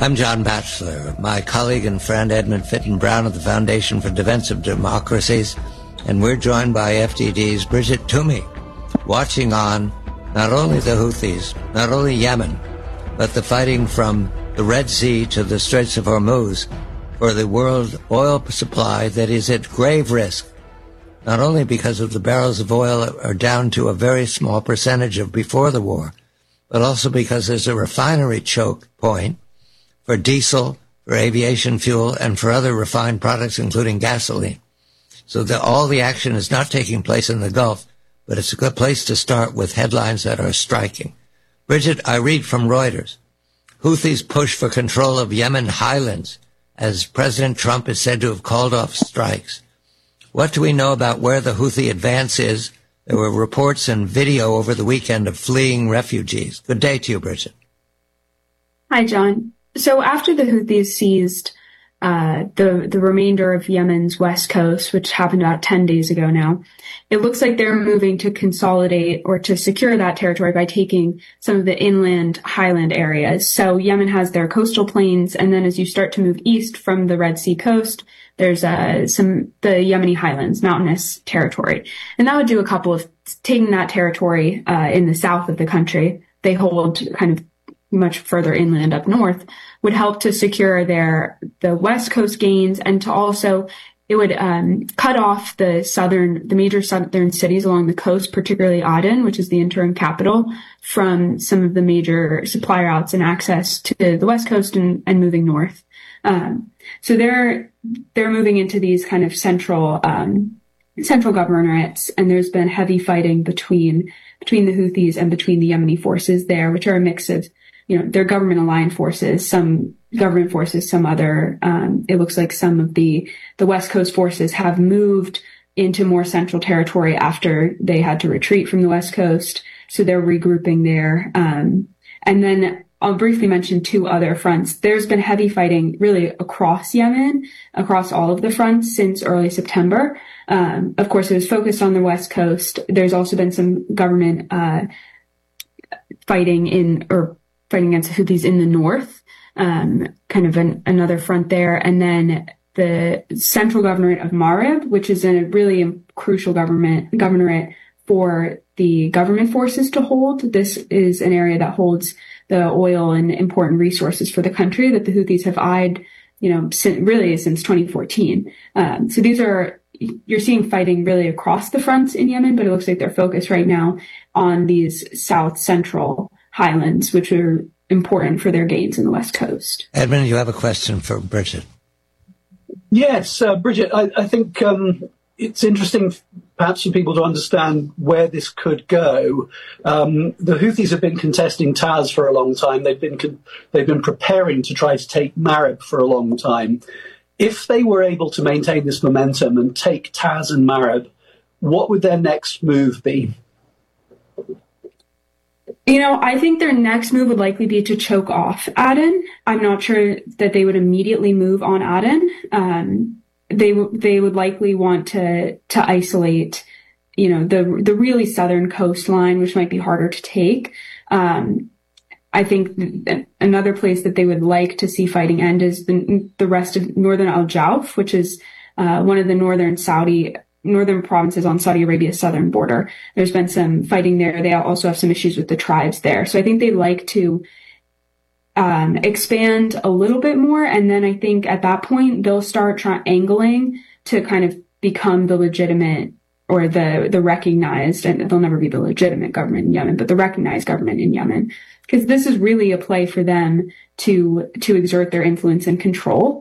I'm John Batchelor. My colleague and friend Edmund Fitton Brown of the Foundation for Defense of Democracies, and we're joined by FDD's Bridget Toomey, watching on not only the Houthis, not only Yemen, but the fighting from the Red Sea to the Straits of Hormuz for the world oil supply that is at grave risk, not only because of the barrels of oil are down to a very small percentage of before the war, but also because there's a refinery choke point for diesel, for aviation fuel, and for other refined products, including gasoline. So all the action is not taking place in the Gulf, but it's a good place to start with headlines that are striking. Bridget, I read from Reuters, Houthis push for control of Yemen highlands as President Trump is said to have called off strikes. What do we know about where the Houthi advance is? There were reports and video over the weekend of fleeing refugees. Good day to you, Bridget. Hi, John. So after the Houthis seized the remainder of Yemen's west coast, which happened about 10 days ago now, it looks like they're moving to consolidate or to secure that territory by taking some of the inland highland areas. So Yemen has their coastal plains, and then as you start to move east from the Red Sea coast, there's the Yemeni highlands, mountainous territory. And that would do a couple of taking that territory in the south of the country. They hold kind of much further inland up north, would help to secure the west coast gains, and to also it would cut off the major southern cities along the coast, particularly Aden, which is the interim capital, from some of the major supply routes and access to the west coast and moving north. So they're moving into these kind of central governorates, and there's been heavy fighting between the Houthis and between the Yemeni forces there, which are a mix of they're government-aligned forces, some government forces, some other, it looks like some of the West Coast forces have moved into more central territory after they had to retreat from the West Coast. So they're regrouping there. And then I'll briefly mention two other fronts. There's been heavy fighting really across Yemen, across all of the fronts since early September. Of course, it was focused on the West Coast. There's also been some government, fighting against the Houthis in the north, kind of another front there. And then the central governorate of Marib, which is a really crucial governorate for the government forces to hold. This is an area that holds the oil and important resources for the country that the Houthis have eyed, since 2014. So you're seeing fighting really across the fronts in Yemen, but it looks like they're focused right now on these south central highlands, which are important for their gains in the West Coast. Edmund, you have a question for Bridget. Yes, Bridget, I think it's interesting perhaps for people to understand where this could go. The Houthis have been contesting Taz for a long time. They've been preparing to try to take Marib for a long time. If they were able to maintain this momentum and take Taz and Marib, what would their next move be? I think their next move would likely be to choke off Aden. I'm not sure that they would immediately move on Aden. They would likely want to isolate, the really southern coastline, which might be harder to take. I think another place that they would like to see fighting end is the rest of northern Al Jauf, which is one of the northern provinces on Saudi Arabia's southern border. There's been some fighting there. They also have some issues with the tribes there. So I think they'd like to expand a little bit more. And then I think at that point, they'll start angling to kind of become the legitimate or the recognized, and they'll never be the legitimate government in Yemen, but the recognized government in Yemen. Because this is really a play for them to exert their influence and control.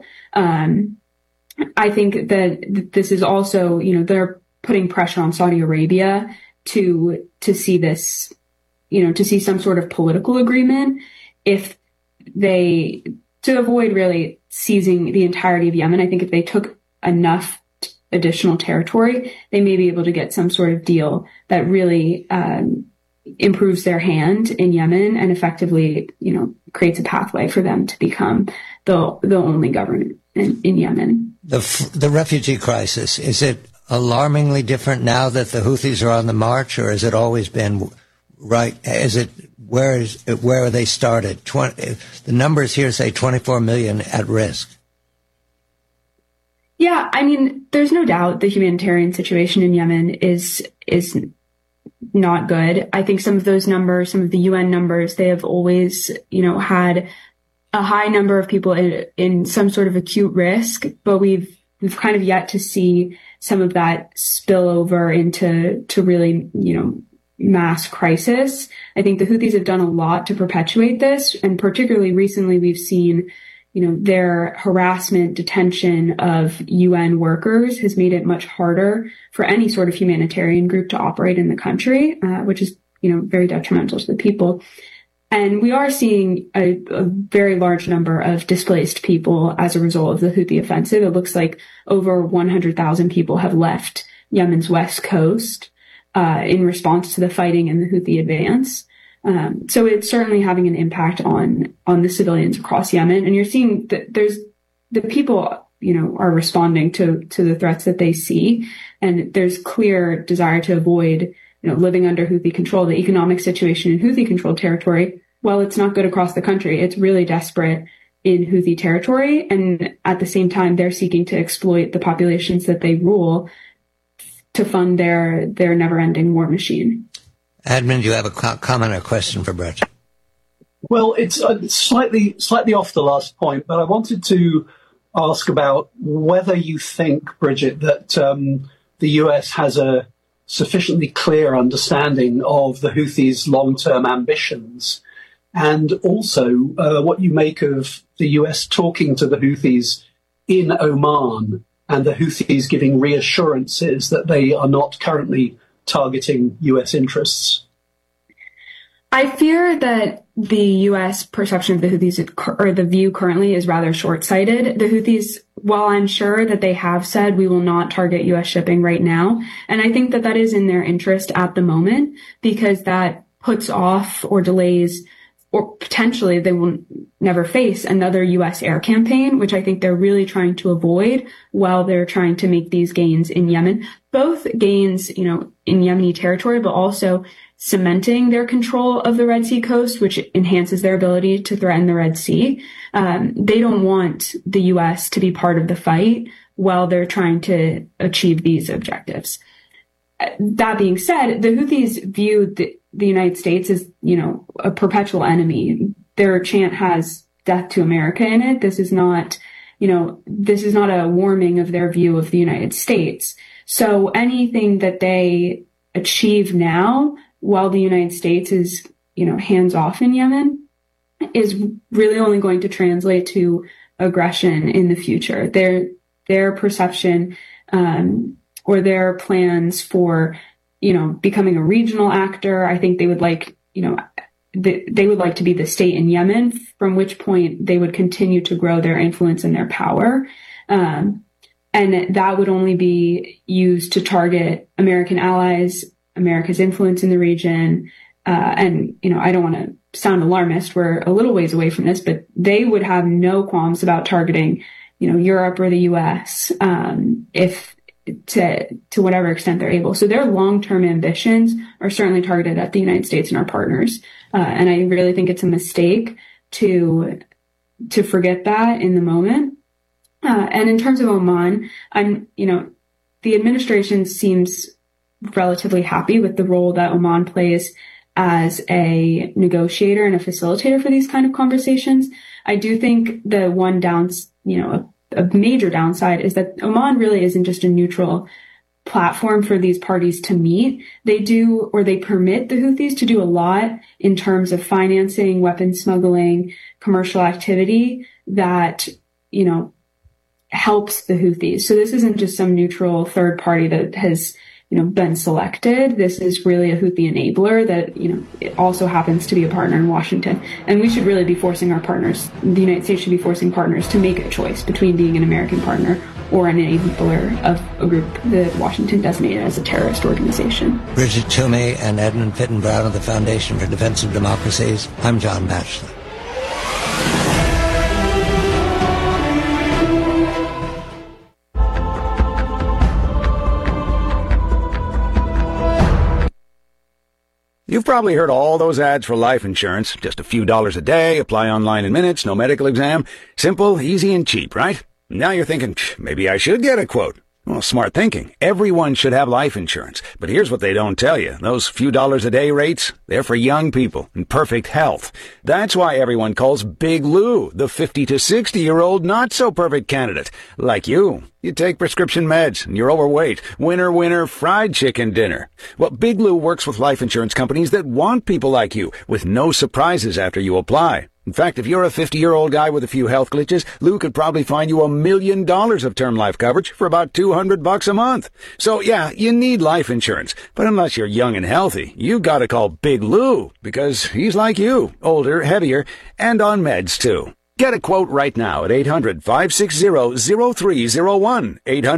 I think that this is also, they're putting pressure on Saudi Arabia to see this, to see some sort of political agreement to avoid really seizing the entirety of Yemen. I think if they took enough additional territory, they may be able to get some sort of deal that really improves their hand in Yemen and effectively, creates a pathway for them to become the only government in Yemen. The refugee crisis, is it alarmingly different now that the Houthis are on the march, or has it always been right? Is it where they started? The numbers here say 24 million at risk. Yeah, I mean, there's no doubt the humanitarian situation in Yemen is not good. I think some of those numbers, some of the UN numbers, they have always, had a high number of people in some sort of acute risk, but we've kind of yet to see some of that spill over into really, mass crisis. I think the Houthis have done a lot to perpetuate this, and particularly recently we've seen their harassment, detention of UN workers has made it much harder for any sort of humanitarian group to operate in the country, which is, very detrimental to the people. And we are seeing a very large number of displaced people as a result of the Houthi offensive. It looks like over 100,000 people have left Yemen's west coast in response to the fighting and the Houthi advance. So it's certainly having an impact on the civilians across Yemen. And you're seeing that the people, are responding to the threats that they see. And there's clear desire to avoid, living under Houthi control. The economic situation in Houthi controlled territory, while it's not good across the country, it's really desperate in Houthi territory. And at the same time, they're seeking to exploit the populations that they rule to fund their never-ending war machine. Edmund, do you have a comment or question for Brett? Well, it's slightly off the last point, but I wanted to ask about whether you think, Bridget, that the US has a sufficiently clear understanding of the Houthis' long-term ambitions, and also what you make of the US talking to the Houthis in Oman and the Houthis giving reassurances that they are not currently targeting US interests. I fear that the U.S. perception of the Houthis, or the view currently, is rather short-sighted. The Houthis, while I'm sure that they have said we will not target U.S. shipping right now, and I think that is in their interest at the moment, because that puts off or delays, or potentially they will never face another U.S. air campaign, which I think they're really trying to avoid while they're trying to make these gains in Yemen. Both gains, in Yemeni territory, but also cementing their control of the Red Sea coast, which enhances their ability to threaten the Red Sea. They don't want the U.S. to be part of the fight while they're trying to achieve these objectives. That being said, the Houthis view the United States as, a perpetual enemy. Their chant has death to America in it. This is not a warming of their view of the United States. So anything that they achieve now, while the United States is, hands off in Yemen, is really only going to translate to aggression in the future. Their perception, or their plans for, becoming a regional actor, I think they would like, they would like to be the state in Yemen, from which point they would continue to grow their influence and their power. And that would only be used to target American allies, America's influence in the region. And, I don't want to sound alarmist. We're a little ways away from this, but they would have no qualms about targeting, Europe or the US, if to whatever extent they're able. So their long-term ambitions are certainly targeted at the United States and our partners. And I really think it's a mistake to forget that in the moment. And in terms of Oman, the administration seems relatively happy with the role that Oman plays as a negotiator and a facilitator for these kind of conversations. I do think the one a major downside is that Oman really isn't just a neutral platform for these parties to meet. They permit the Houthis to do a lot in terms of financing, weapons smuggling, commercial activity that, helps the Houthis. So this isn't just some neutral third party that has, been selected. This is really a Houthi enabler that, it also happens to be a partner in Washington. And we should really be forcing our partners, the United States should be forcing partners to make a choice between being an American partner or an enabler of a group that Washington designated as a terrorist organization. Bridget Toomey and Edmund Fitton Brown of the Foundation for Defense of Democracies. I'm John Batchelor. You've probably heard all those ads for life insurance. Just a few dollars a day, apply online in minutes, no medical exam. Simple, easy, and cheap, right? Now you're thinking, maybe I should get a quote. Well, smart thinking. Everyone should have life insurance. But here's what they don't tell you. Those few dollars a day rates, they're for young people in perfect health. That's why everyone calls Big Lou the 50 to 60-year-old not-so-perfect candidate. Like you. You take prescription meds, and you're overweight. Winner, winner, fried chicken dinner. Well, Big Lou works with life insurance companies that want people like you, with no surprises after you apply. In fact, if you're a 50-year-old guy with a few health glitches, Lou could probably find you $1 million of term life coverage for about $200 a month. So yeah, you need life insurance. But unless you're young and healthy, you gotta call Big Lou, because he's like you, older, heavier, and on meds too. Get a quote right now at 800-560-0301,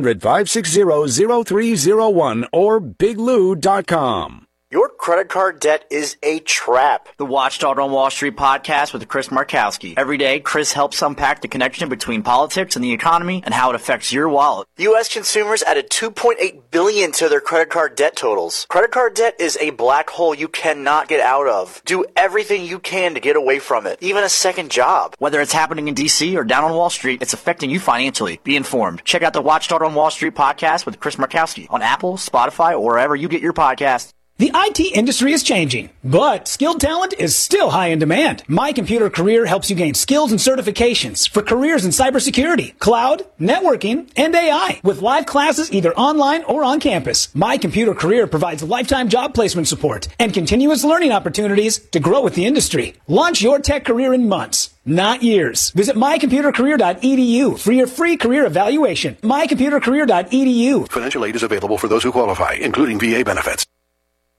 800-560-0301, or biglou.com. Your credit card debt is a trap. The Watchdog on Wall Street podcast with Chris Markowski. Every day, Chris helps unpack the connection between politics and the economy and how it affects your wallet. U.S. consumers added $2.8 billion to their credit card debt totals. Credit card debt is a black hole you cannot get out of. Do everything you can to get away from it, even a second job. Whether it's happening in D.C. or down on Wall Street, it's affecting you financially. Be informed. Check out the Watchdog on Wall Street podcast with Chris Markowski on Apple, Spotify, or wherever you get your podcasts. The IT industry is changing, but skilled talent is still high in demand. My Computer Career helps you gain skills and certifications for careers in cybersecurity, cloud, networking, and AI with live classes either online or on campus. My Computer Career provides lifetime job placement support and continuous learning opportunities to grow with the industry. Launch your tech career in months, not years. Visit mycomputercareer.edu for your free career evaluation. mycomputercareer.edu. Financial aid is available for those who qualify, including VA benefits.